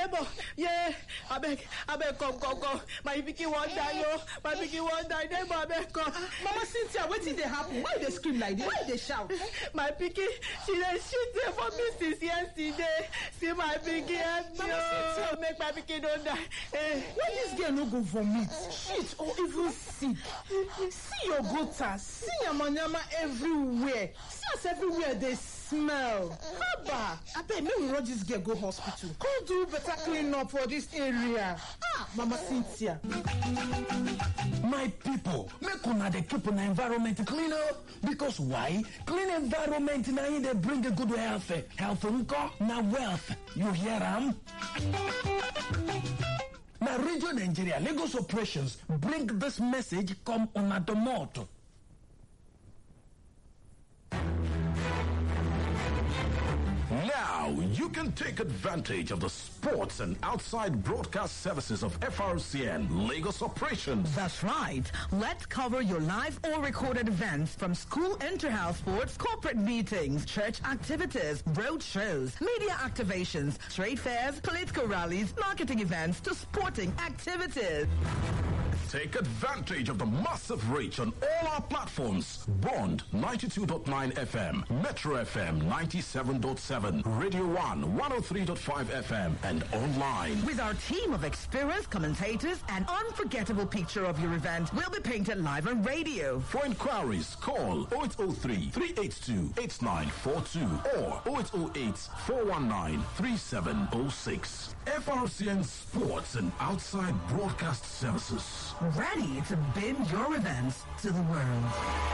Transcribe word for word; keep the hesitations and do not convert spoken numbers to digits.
neighbor, yeah, I beg, I beg, come, come, come. My pikin won't die, yo. My pikin won't die, neighbor, I beg, come. Uh, Mama Cynthia, what did they happen? Why they scream like this? Why they shout? My pikin, she dey shit there for me since yesterday. See my pikin, help me, oh. Make my pikin don't die. Eh. Why this girl no go vomit, shit, or even sick? See your gutter, see yama yama everywhere. See us everywhere they smell. Haba, I bet me we rush this girl go hospital. Go do better clean up for this area. Ah, Mama Cynthia. My people, make una dey keep una environment clean up. Because why? Clean environment na in dey bring a good health. Health nko na wealth. You hear am? Na Radio Nigeria Lagos Operations bring this message come una domot. Now you can take advantage of the sports and outside broadcast services of F R C N Lagos Operations. That's right. Let's cover your live or recorded events from school inter-house sports, corporate meetings, church activities, road shows, media activations, trade fairs, political rallies, marketing events to sporting activities. Take advantage of the massive reach on all our platforms. Bond ninety-two point nine F M, Metro F M ninety-seven point seven, Radio one one oh three point five F M, and online. With our team of experienced commentators, an unforgettable picture of your event will be painted live on radio. For inquiries, call oh eight oh three, three eight two, eight nine four two or oh eight oh eight, four one nine, three seven oh six. F R C N Sports and Outside Broadcast Services. Ready to bid your events to the world.